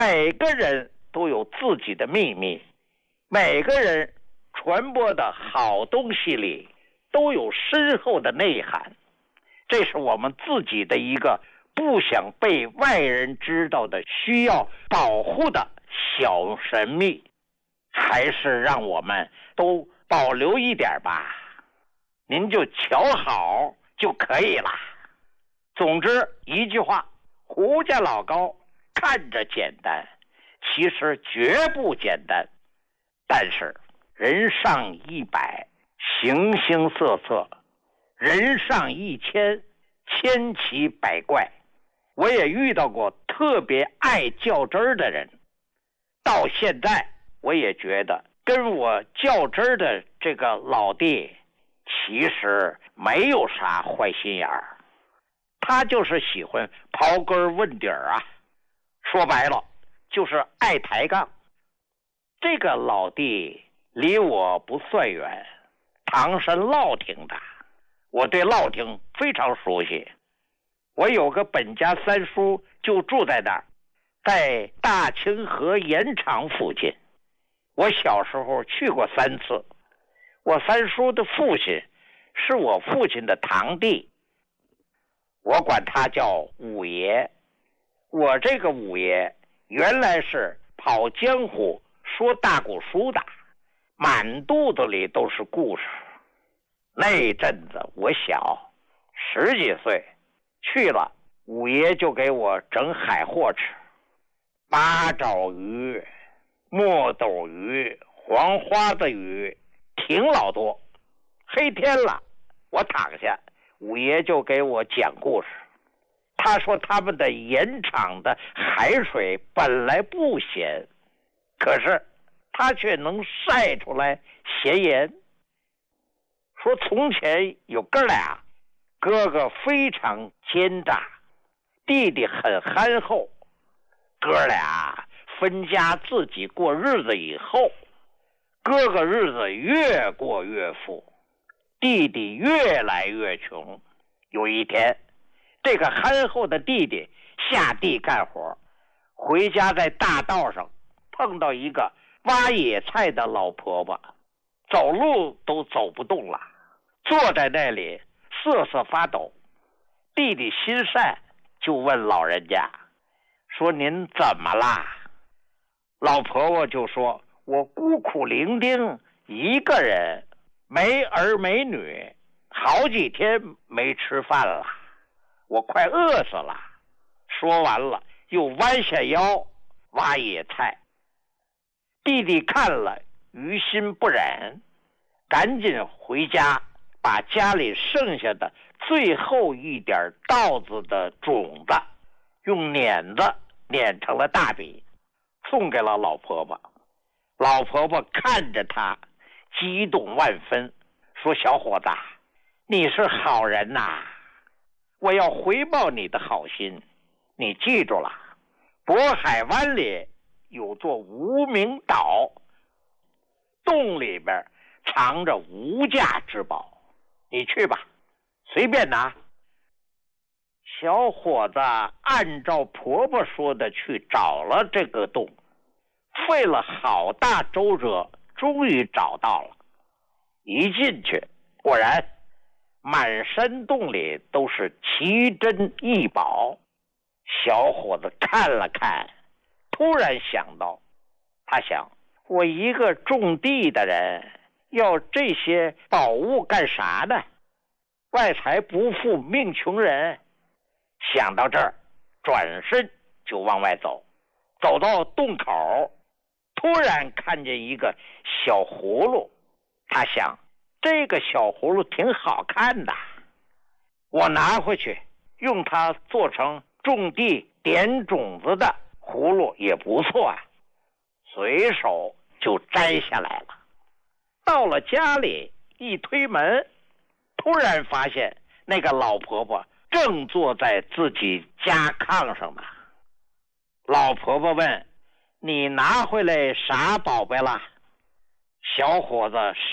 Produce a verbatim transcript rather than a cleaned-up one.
每个人都有自己的秘密，每个人传播的好东西里都有深厚的内涵，这是我们自己的一个不想被外人知道的需要保护的小神秘，还是让我们都保留一点吧，您就瞧好就可以了。总之一句话，胡家老高看着简单，其实绝不简单。但是人上一百，形形色色；人上一千，千奇百怪。我也遇到过特别爱较真儿的人，到现在我也觉得跟我较真儿的这个老弟其实没有啥坏心眼儿，他就是喜欢刨根问底儿啊，说白了就是爱抬杠。这个老弟离我不算远，唐山乐亭的，我对乐亭非常熟悉。我有个本家三叔就住在那儿，在大清河盐场附近。我小时候去过三次。我三叔的父亲是我父亲的堂弟，我管他叫五爷。我这个五爷原来是跑江湖说大古书的，满肚子里都是故事。那阵子我小十几岁，去了五爷就给我整海货吃，八爪鱼、墨斗鱼、黄花子鱼，挺老多。黑天了，我躺下，五爷就给我讲故事。他说他们的盐场的海水本来不咸，可是他却能晒出来咸盐。说从前有哥俩，哥哥非常奸诈，弟弟很憨厚。哥俩分家自己过日子以后，哥哥日子越过越富，弟弟越来越穷。有一天，这个憨厚的弟弟下地干活，回家在大道上碰到一个挖野菜的老婆婆，走路都走不动了，坐在那里瑟瑟发抖。弟弟心善，就问老人家说，您怎么啦？老婆婆就说，我孤苦伶仃一个人，没儿没女，好几天没吃饭了，我快饿死了。说完了又弯下腰挖野菜。弟弟看了于心不忍，赶紧回家把家里剩下的最后一点稻子的种子用碾子碾成了大饼，送给了老婆婆。老婆婆看着他激动万分，说，小伙子，你是好人呐，我要回报你的好心。你记住了，渤海湾里有座无名岛，洞里边藏着无价之宝，你去吧，随便拿。小伙子按照婆婆说的去找了这个洞，费了好大周折，终于找到了。一进去，果然满山洞里都是奇珍异宝。小伙子看了看，突然想到，他想，我一个种地的人要这些宝物干啥呢？外财不富命穷人。想到这儿，转身就往外走。走到洞口，突然看见一个小葫芦，他想，这个小葫芦挺好看的，我拿回去用它做成种地点种子的葫芦也不错啊。随手就摘下来了。到了家里，一推门，突然发现那个老婆婆正坐在自己家炕上呢。老婆婆问，你拿回来啥宝贝了？小伙子